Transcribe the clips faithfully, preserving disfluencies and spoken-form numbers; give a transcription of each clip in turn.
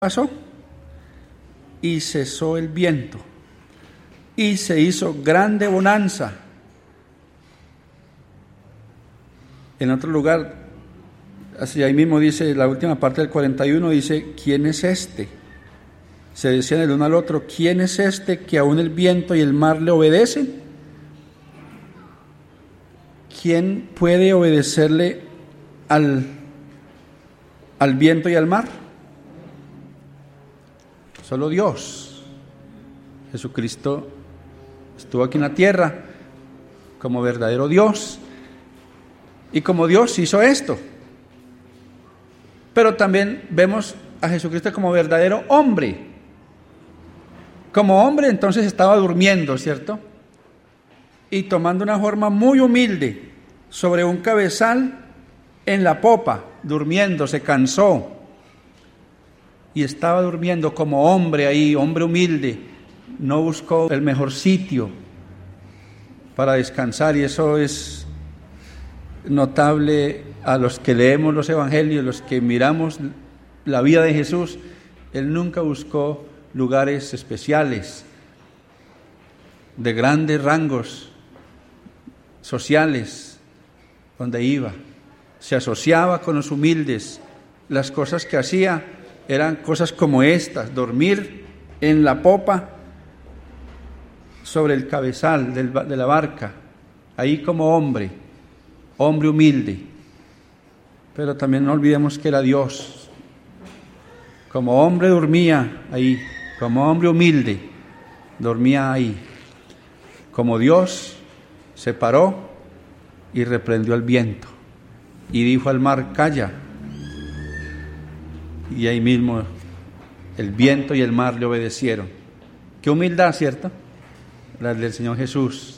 pasó y cesó el viento y se hizo grande bonanza. En otro lugar, así ahí mismo dice, la última parte del cuarenta y uno dice, ¿quién es este? Se decían el uno al otro, ¿quién es este que aún el viento y el mar le obedecen? ¿Quién puede obedecerle al, al viento y al mar? Solo Dios. Jesucristo estuvo aquí en la tierra como verdadero Dios, y como Dios hizo esto. Pero también vemos a Jesucristo como verdadero hombre. Como hombre entonces estaba durmiendo, ¿cierto? Y tomando una forma muy humilde sobre un cabezal en la popa, durmiendo, se cansó y estaba durmiendo como hombre ahí, hombre humilde. No buscó el mejor sitio para descansar, y eso es notable a los que leemos los evangelios, los que miramos la vida de Jesús. Él nunca buscó lugares especiales de grandes rangos sociales donde iba. Se asociaba con los humildes. Las cosas que hacía eran cosas como estas: dormir en la popa sobre el cabezal del, de la barca, ahí como hombre, hombre humilde. Pero también no olvidemos que era Dios. Como hombre dormía ahí, como hombre humilde dormía ahí. Como Dios se paró y reprendió al viento y dijo al mar, calla. Y ahí mismo el viento y el mar le obedecieron. Qué humildad, ¿cierto? La del Señor Jesús.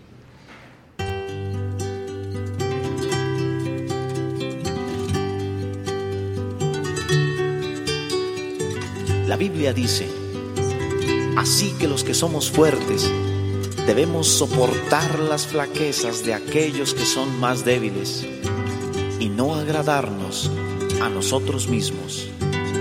La Biblia dice, así que los que somos fuertes debemos soportar las flaquezas de aquellos que son más débiles y no agradarnos a nosotros mismos.